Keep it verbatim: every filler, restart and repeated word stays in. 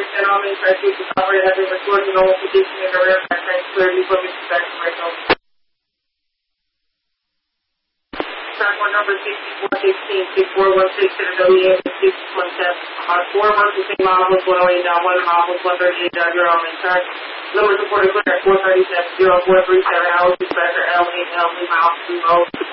and all these citations operated have been restored to normal condition in the rear back tank clearly from its inspection right. Transport number sixty-four sixteen, six four one six to the W A six twenty-seven. Uh, four emergency miles, one oh eight down one miles, one thirty-eight down zero on track. Limit reported clear at four thirty-seven, zero four three seven, hours, dispatcher L eight L three miles, two road.